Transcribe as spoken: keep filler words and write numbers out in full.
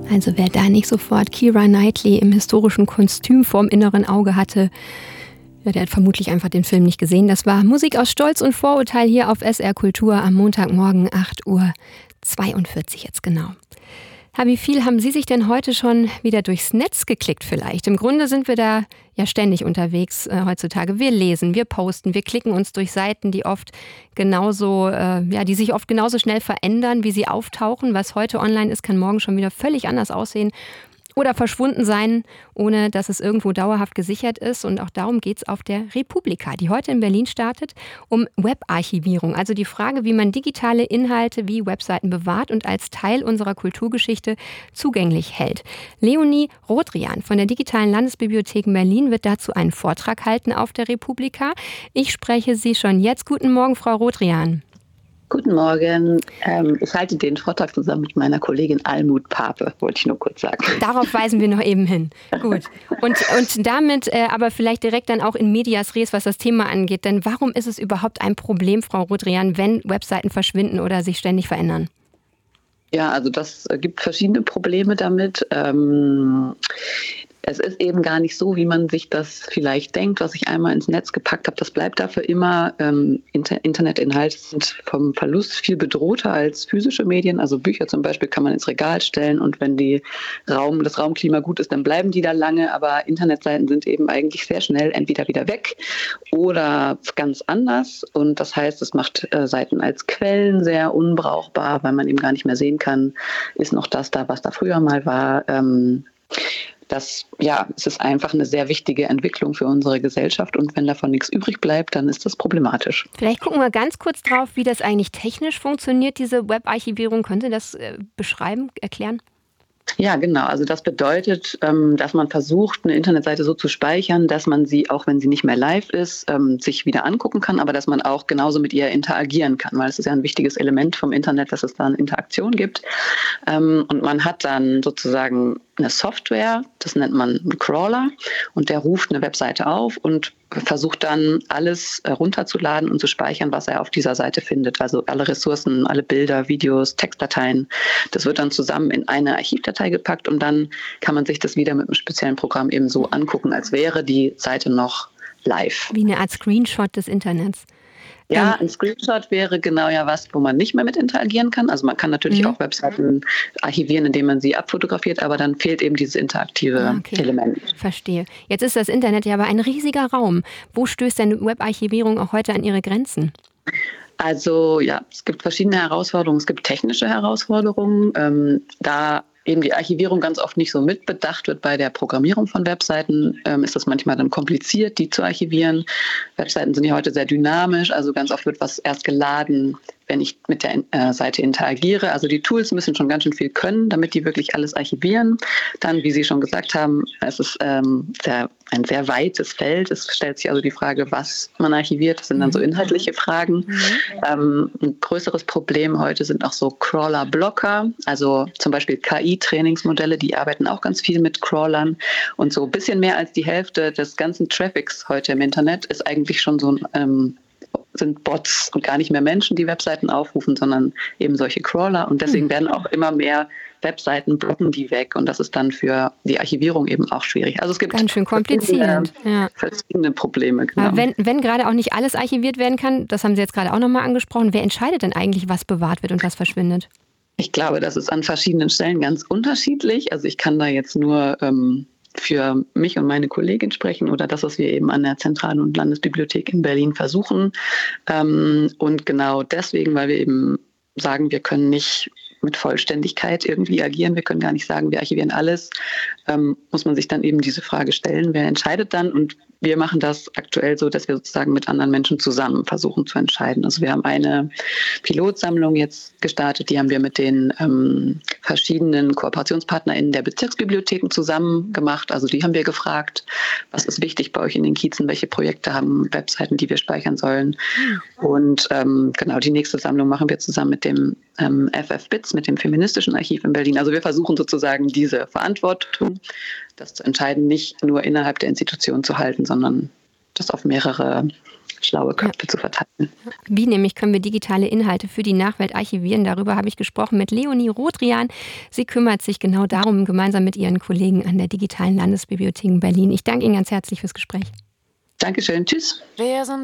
Also wer da nicht sofort Keira Knightley im historischen Kostüm vorm inneren Auge hatte, ja, der hat vermutlich einfach den Film nicht gesehen. Das war Musik aus Stolz und Vorurteil hier auf S R Kultur am Montagmorgen, acht Uhr zweiundvierzig jetzt genau. Ja, wie viel haben Sie sich denn heute schon wieder durchs Netz geklickt vielleicht? Im Grunde sind wir da ja ständig unterwegs äh, heutzutage. Wir lesen, wir posten, wir klicken uns durch Seiten, die oft genauso, äh, ja, die sich oft genauso schnell verändern, wie sie auftauchen. Was heute online ist, kann morgen schon wieder völlig anders aussehen oder verschwunden sein, ohne dass es irgendwo dauerhaft gesichert ist. Und auch darum geht es auf der Republika, die heute in Berlin startet, um Webarchivierung. Also die Frage, wie man digitale Inhalte wie Webseiten bewahrt und als Teil unserer Kulturgeschichte zugänglich hält. Leonie Rodrian von der Digitalen Landesbibliothek in Berlin wird dazu einen Vortrag halten auf der Republika. Ich spreche Sie schon jetzt. Guten Morgen, Frau Rodrian. Guten Morgen. Ähm, ich halte den Vortrag zusammen mit meiner Kollegin Almut Pape, wollte ich nur kurz sagen. Darauf weisen wir noch eben hin. Gut. Und, und damit äh, aber vielleicht direkt dann auch in medias res, was das Thema angeht. Denn warum ist es überhaupt ein Problem, Frau Rodrian, wenn Webseiten verschwinden oder sich ständig verändern? Ja, also das gibt verschiedene Probleme damit. Ähm, Es ist eben gar nicht so, wie man sich das vielleicht denkt, was ich einmal ins Netz gepackt habe. Das bleibt dafür immer. Ähm, Inter- Internetinhalte sind vom Verlust viel bedrohter als physische Medien. Also Bücher zum Beispiel kann man ins Regal stellen und wenn die Raum, das Raumklima gut ist, dann bleiben die da lange. Aber Internetseiten sind eben eigentlich sehr schnell entweder wieder weg oder ganz anders. Und das heißt, es macht äh, Seiten als Quellen sehr unbrauchbar, weil man eben gar nicht mehr sehen kann, ist noch das da, was da früher mal war. Ähm, Das, ja, es ist einfach eine sehr wichtige Entwicklung für unsere Gesellschaft und wenn davon nichts übrig bleibt, dann ist das problematisch. Vielleicht gucken wir ganz kurz drauf, wie das eigentlich technisch funktioniert, diese Webarchivierung. Können Sie das äh, beschreiben, erklären? Ja, genau. Also das bedeutet, ähm, dass man versucht, eine Internetseite so zu speichern, dass man sie, auch wenn sie nicht mehr live ist, ähm, sich wieder angucken kann, aber dass man auch genauso mit ihr interagieren kann, weil es ist ja ein wichtiges Element vom Internet, dass es da eine Interaktion gibt. Ähm, und man hat dann sozusagen eine Software, das nennt man einen Crawler, und der ruft eine Webseite auf und versucht dann alles runterzuladen und zu speichern, was er auf dieser Seite findet. Also alle Ressourcen, alle Bilder, Videos, Textdateien. Das wird dann zusammen in eine Archivdatei gepackt und dann kann man sich das wieder mit einem speziellen Programm eben so angucken, als wäre die Seite noch live. Wie eine Art Screenshot des Internets. Ja, ein Screenshot wäre genau ja was, wo man nicht mehr mit interagieren kann. Also man kann natürlich mhm. auch Webseiten archivieren, indem man sie abfotografiert, aber dann fehlt eben dieses interaktive okay. Element. Verstehe. Jetzt ist das Internet ja aber ein riesiger Raum. Wo stößt denn Webarchivierung auch heute an ihre Grenzen? Also ja, es gibt verschiedene Herausforderungen. Es gibt technische Herausforderungen. Ähm, da eben die Archivierung ganz oft nicht so mitbedacht wird bei der Programmierung von Webseiten, ähm, ist das manchmal dann kompliziert, die zu archivieren. Webseiten sind ja heute sehr dynamisch, also ganz oft wird was erst geladen, wenn ich mit der äh, Seite interagiere. Also die Tools müssen schon ganz schön viel können, damit die wirklich alles archivieren. Dann, wie Sie schon gesagt haben, es ist ähm, sehr, ein sehr weites Feld. Es stellt sich also die Frage, was man archiviert. Das sind dann so inhaltliche Fragen. Mhm. Ähm, ein größeres Problem heute sind auch so Crawler-Blocker, also zum Beispiel K I-Trainingsmodelle, die arbeiten auch ganz viel mit Crawlern. Und so ein bisschen mehr als die Hälfte des ganzen Traffics heute im Internet ist eigentlich schon so ein ähm, sind Bots und gar nicht mehr Menschen, die Webseiten aufrufen, sondern eben solche Crawler. Und deswegen werden auch immer mehr Webseiten blocken die weg. Und das ist dann für die Archivierung eben auch schwierig. Also es gibt ganz schön kompliziert. Verschiedene, ja. verschiedene Probleme. Genau. Aber wenn, wenn gerade auch nicht alles archiviert werden kann, das haben Sie jetzt gerade auch nochmal angesprochen, wer entscheidet denn eigentlich, was bewahrt wird und was verschwindet? Ich glaube, das ist an verschiedenen Stellen ganz unterschiedlich. Also ich kann da jetzt nur ähm, für mich und meine Kollegin sprechen oder das, was wir eben an der Zentralen- und Landesbibliothek in Berlin versuchen. Ähm, und genau deswegen, weil wir eben sagen, wir können nicht mit Vollständigkeit irgendwie agieren, wir können gar nicht sagen, wir archivieren alles, ähm, muss man sich dann eben diese Frage stellen, wer entscheidet dann? Und wir machen das aktuell so, dass wir sozusagen mit anderen Menschen zusammen versuchen zu entscheiden. Also wir haben eine Pilotsammlung jetzt gestartet, die haben wir mit den ähm, verschiedenen KooperationspartnerInnen der Bezirksbibliotheken zusammen gemacht. Also die haben wir gefragt, was ist wichtig bei euch in den Kiezen, welche Projekte haben Webseiten, die wir speichern sollen. Und ähm, genau, die nächste Sammlung machen wir zusammen mit dem ähm, F F B I T S, mit dem Feministischen Archiv in Berlin. Also wir versuchen sozusagen diese Verantwortung, das zu entscheiden, nicht nur innerhalb der Institution zu halten, sondern das auf mehrere schlaue Köpfe ja. zu verteilen. Wie nämlich können wir digitale Inhalte für die Nachwelt archivieren? Darüber habe ich gesprochen mit Leonie Rodrian. Sie kümmert sich genau darum, gemeinsam mit ihren Kollegen an der Digitalen Landesbibliothek in Berlin. Ich danke Ihnen ganz herzlich fürs Gespräch. Dankeschön. Tschüss. Wir sind